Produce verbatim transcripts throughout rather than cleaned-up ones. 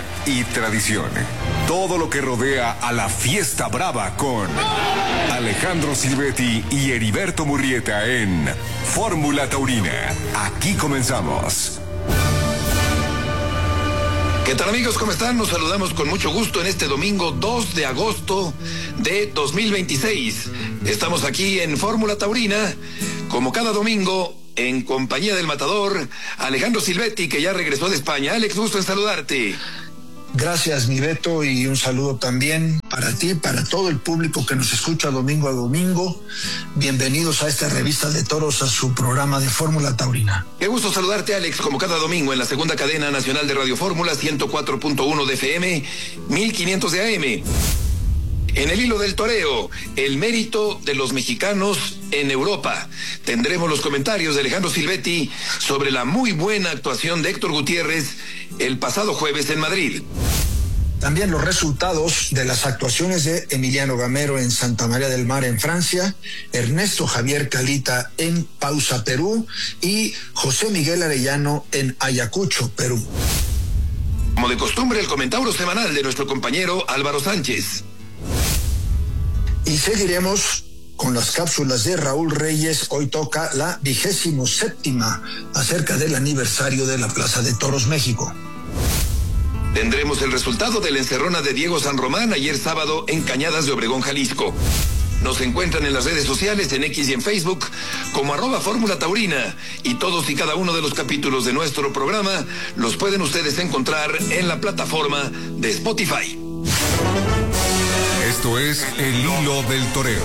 historia y tradición. Todo lo que rodea a la fiesta brava con Alejandro Silvetti y Heriberto Murrieta en Fórmula Taurina. Aquí comenzamos. ¿Qué tal, amigos? ¿Cómo están? Nos saludamos con mucho gusto en este domingo dos de agosto de dos mil veintiséis. Estamos aquí en Fórmula Taurina, como cada domingo, en compañía del matador Alejandro Silvetti, que ya regresó de España. Alex, gusto en saludarte. Gracias, mi Beto, y un saludo también para ti, para todo el público que nos escucha domingo a domingo. Bienvenidos a esta revista de toros, a su programa de Fórmula Taurina. Qué gusto saludarte, Alex, como cada domingo en la segunda cadena nacional de Radio Fórmula, ciento cuatro punto uno de F M, mil quinientos de A M. En el hilo del toreo, el mérito de los mexicanos en Europa. Tendremos los comentarios de Alejandro Silvetti sobre la muy buena actuación de Héctor Gutiérrez el pasado jueves en Madrid. También los resultados de las actuaciones de Emiliano Gamero en Santa María del Mar en Francia, Ernesto Javier Calita en Pausa, Perú, y José Miguel Arellano en Ayacucho, Perú. Como de costumbre, el comentario semanal de nuestro compañero Álvaro Sánchez. Y seguiremos con las cápsulas de Raúl Reyes. Hoy toca la vigésimo séptima acerca del aniversario de la Plaza de Toros México. Tendremos el resultado de la encerrona de Diego San Román ayer sábado en Cañadas de Obregón, Jalisco. Nos encuentran en las redes sociales, en X y en Facebook, como arroba Fórmula Taurina. Y todos y cada uno de los capítulos de nuestro programa los pueden ustedes encontrar en la plataforma de Spotify. Esto es El Hilo del Toreo.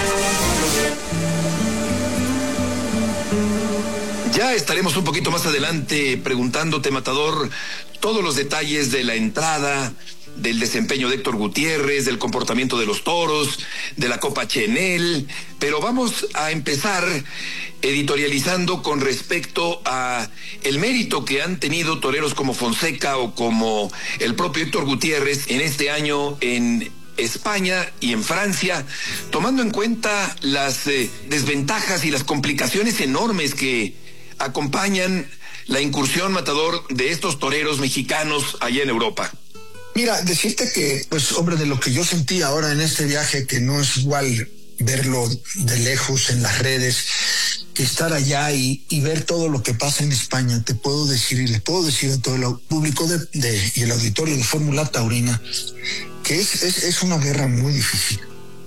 Ya estaremos un poquito más adelante preguntándote, matador, todos los detalles de la entrada, del desempeño de Héctor Gutiérrez, del comportamiento de los toros, de la Copa Chenel, pero vamos a empezar editorializando con respecto a el mérito que han tenido toreros como Fonseca o como el propio Héctor Gutiérrez en este año en España y en Francia, tomando en cuenta las eh, desventajas y las complicaciones enormes que acompañan la incursión, matador, de estos toreros mexicanos allá en Europa. Mira, decirte que, pues, hombre, de lo que yo sentí ahora en este viaje, que no es igual verlo de lejos en las redes que estar allá y, y ver todo lo que pasa en España. Te puedo decir, y le puedo decir a todo el público de, de, y el auditorio de Fórmula Taurina, que es, es, es una guerra muy difícil.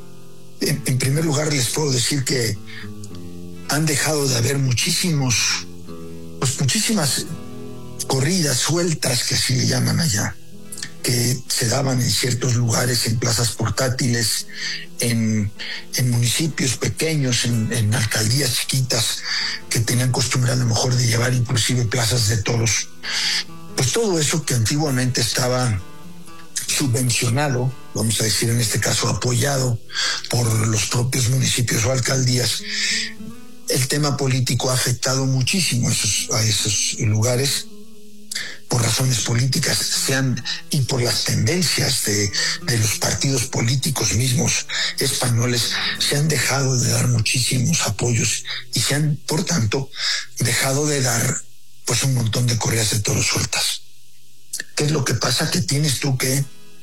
En, en primer lugar, les puedo decir que han dejado de haber muchísimos, pues muchísimas corridas sueltas, que así le llaman allá, que se daban en ciertos lugares, en plazas portátiles, en, en municipios pequeños, en, en alcaldías chiquitas, que tenían costumbre a lo mejor de llevar inclusive plazas de toros. Pues todo eso que antiguamente estaba subvencionado, vamos a decir en este caso apoyado por los propios municipios o alcaldías, el tema político ha afectado muchísimo a esos, a esos lugares, por razones políticas, sean y por las tendencias de, de los partidos políticos mismos españoles, se han dejado de dar muchísimos apoyos y se han, por tanto, dejado de dar pues un montón de corridas de toros sueltas. ¿Qué es lo que pasa? Que tienes tú que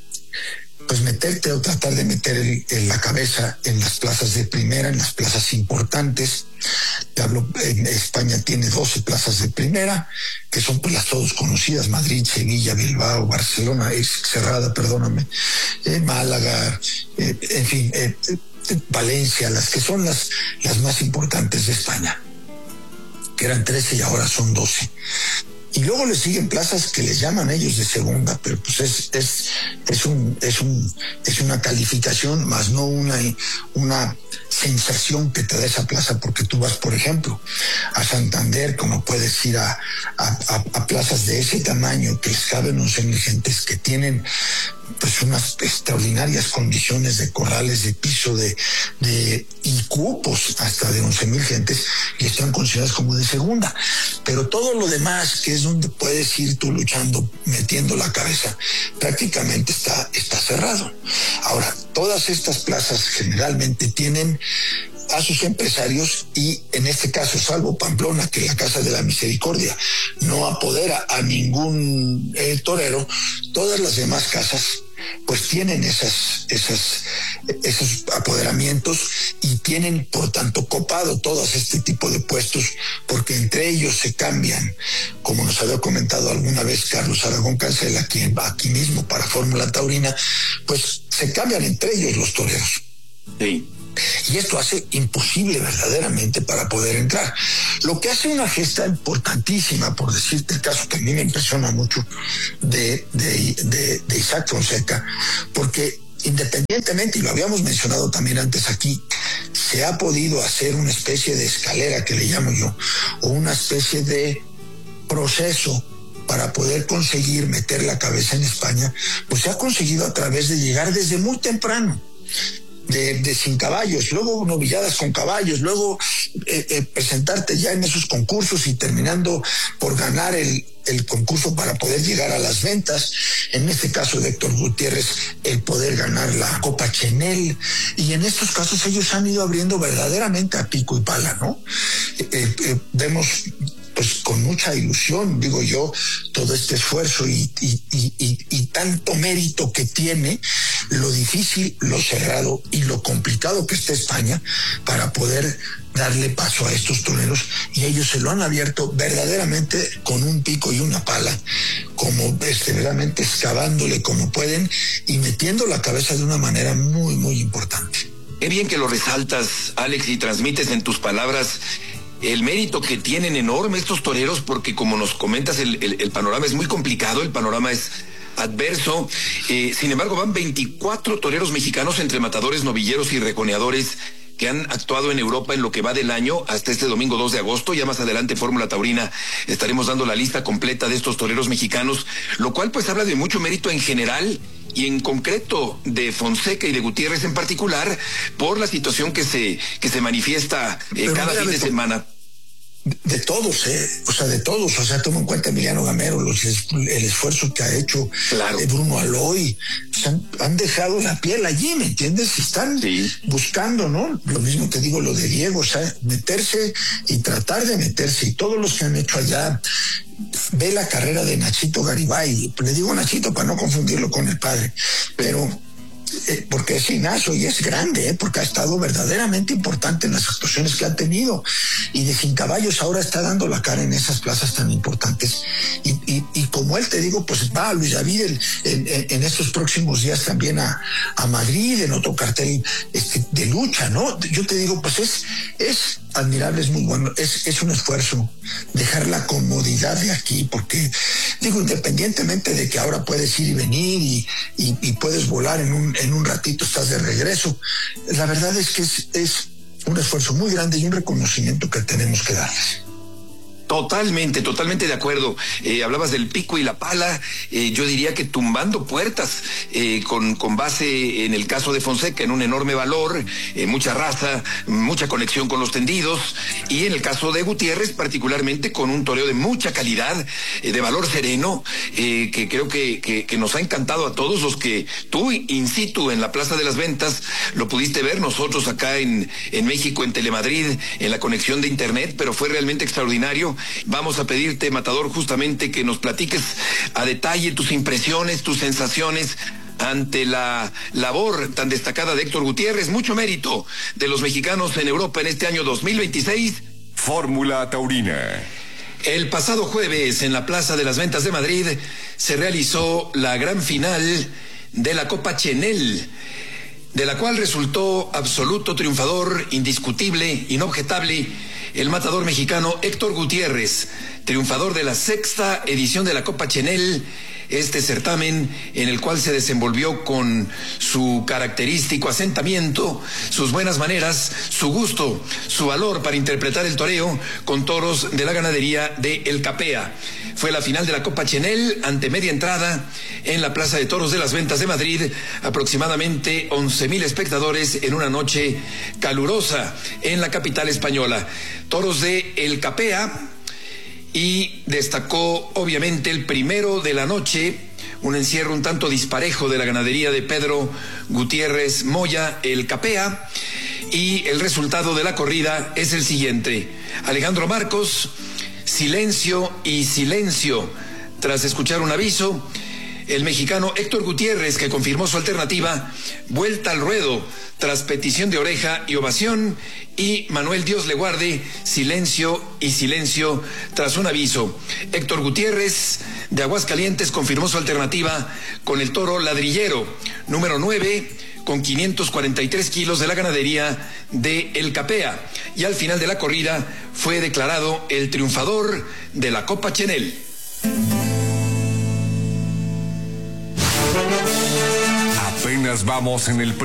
pues meterte o tratar de meter el, el, la cabeza en las plazas de primera, en las plazas importantes. Te hablo, en España tiene doce plazas de primera, que son pues las todos conocidas: Madrid, Sevilla, Bilbao, Barcelona, es cerrada, perdóname, eh, Málaga, eh, en fin, eh, eh, Valencia, las que son las, las más importantes de España, que eran trece y ahora son doce. Y luego le siguen plazas que les llaman ellos de segunda, pero pues es es es un es un es una calificación más no una una sensación que te da esa plaza, porque tú vas, por ejemplo, a Santander, como puedes ir a a, a, a plazas de ese tamaño que les caben once mil gentes, que tienen pues unas extraordinarias condiciones de corrales, de piso, de, de y cupos hasta de once mil gentes, y están consideradas como de segunda. Pero todo lo demás, que es donde puedes ir tú luchando, metiendo la cabeza, prácticamente está, está cerrado. Ahora, todas estas plazas generalmente tienen a sus empresarios, y en este caso, salvo Pamplona, que la Casa de la Misericordia no apodera a ningún eh, torero, todas las demás casas pues tienen esas, esas, esos apoderamientos y tienen por tanto copado todos este tipo de puestos, porque entre ellos se cambian, como nos había comentado alguna vez Carlos Aragón Cancela, aquí, aquí mismo para Fórmula Taurina, pues se cambian entre ellos los toreros. Sí. Y esto hace imposible verdaderamente para poder entrar. Lo que hace una gesta importantísima, por decirte el caso que a mí me impresiona mucho de, de, de, de Isaac Fonseca, porque independientemente, y lo habíamos mencionado también antes aquí, se ha podido hacer una especie de escalera que le llamo yo, o una especie de proceso para poder conseguir meter la cabeza en España, pues se ha conseguido a través de llegar desde muy temprano. De, de sin caballos, luego novilladas con caballos, luego eh, eh, presentarte ya en esos concursos y terminando por ganar el, el concurso para poder llegar a las ventas. En este caso de Héctor Gutiérrez, el poder ganar la Copa Chenel, y en estos casos ellos han ido abriendo verdaderamente a pico y pala, ¿no? Eh, eh, vemos pues con mucha ilusión, digo yo, todo este esfuerzo y, y, y, y, y tanto mérito que tiene, lo difícil, lo cerrado y lo complicado que está España para poder darle paso a estos toreros, y ellos se lo han abierto verdaderamente con un pico y una pala, como este, verdaderamente excavándole como pueden y metiendo la cabeza de una manera muy, muy importante. Qué bien que lo resaltas, Alex, y transmites en tus palabras el mérito que tienen enorme estos toreros, porque como nos comentas, el, el, el panorama es muy complicado, el panorama es adverso. Eh, sin embargo, van veinticuatro toreros mexicanos entre matadores, novilleros y reconeadores que han actuado en Europa en lo que va del año hasta este domingo dos de agosto. Ya más adelante, Fórmula Taurina, estaremos dando la lista completa de estos toreros mexicanos, lo cual pues habla de mucho mérito en general y en concreto de Fonseca y de Gutiérrez en particular, por la situación que se, que se manifiesta eh, cada fin de semana. De todos, eh, o sea, de todos, o sea, toma en cuenta Emiliano Gamero, los, el esfuerzo que ha hecho claro. eh, Bruno Aloy, se han, han dejado la piel allí, ¿me entiendes? Están sí. buscando, ¿no? Lo mismo te digo lo de Diego, o sea, meterse y tratar de meterse, y todos los que han hecho allá. Ve la carrera de Nachito Garibay, le digo Nachito para no confundirlo con el padre, pero eh, porque es Ignacio y es grande, eh, porque ha estado verdaderamente importante en las actuaciones que ha tenido, y de Sin Caballos ahora está dando la cara en esas plazas tan importantes, y, y, y como él te digo, pues va a Luis David en, en, en estos próximos días también a, a Madrid en otro cartel este, de lucha, ¿no? Yo te digo, pues es, es admirable, es muy bueno, es, es un esfuerzo dejar la comodidad de aquí, porque digo, independientemente de que ahora puedes ir y venir y, y, y puedes volar en un, en un ratito, estás de regreso, la verdad es que es, es un esfuerzo muy grande y un reconocimiento que tenemos que darles. Totalmente, totalmente de acuerdo. Eh, hablabas del pico y la pala, eh, yo diría que tumbando puertas, eh, con, con base en el caso de Fonseca en un enorme valor, eh, mucha raza, mucha conexión con los tendidos, y en el caso de Gutiérrez particularmente con un toreo de mucha calidad, eh, de valor sereno, eh, que creo que, que, que nos ha encantado a todos los que tú in situ en la Plaza de las Ventas lo pudiste ver, nosotros acá en, en México, en Telemadrid, en la conexión de internet, pero fue realmente extraordinario. Vamos a pedirte, Matador, justamente que nos platiques a detalle tus impresiones, tus sensaciones ante la labor tan destacada de Héctor Gutiérrez. Mucho mérito de los mexicanos en Europa en este año dos mil veintiséis. Fórmula Taurina. El pasado jueves, en la Plaza de las Ventas de Madrid, se realizó la gran final de la Copa Chenel, de la cual resultó absoluto triunfador, indiscutible, inobjetable, el matador mexicano Héctor Gutiérrez, triunfador de la sexta edición de la Copa Chenel, este certamen en el cual se desenvolvió con su característico asentamiento, sus buenas maneras, su gusto, su valor para interpretar el toreo con toros de la ganadería de El Capea. Fue la final de la Copa Chenel ante media entrada en la Plaza de Toros de las Ventas de Madrid, aproximadamente once mil espectadores en una noche calurosa en la capital española. Toros de El Capea, y destacó obviamente el primero de la noche, un encierro un tanto disparejo de la ganadería de Pedro Gutiérrez Moya, El Capea, y el resultado de la corrida es el siguiente: Alejandro Marcos, silencio y silencio tras escuchar un aviso. el mexicano Héctor Gutiérrez, que confirmó su alternativa, vuelta al ruedo tras petición de oreja y ovación, y Manuel Dios le guarde, silencio y silencio tras un aviso. Héctor Gutiérrez, de Aguascalientes, confirmó su alternativa con el toro Ladrillero, número nueve, con quinientos cuarenta y tres kilos, de la ganadería de El Capea, y al final de la corrida fue declarado el triunfador de la Copa Chenel. Apenas vamos en el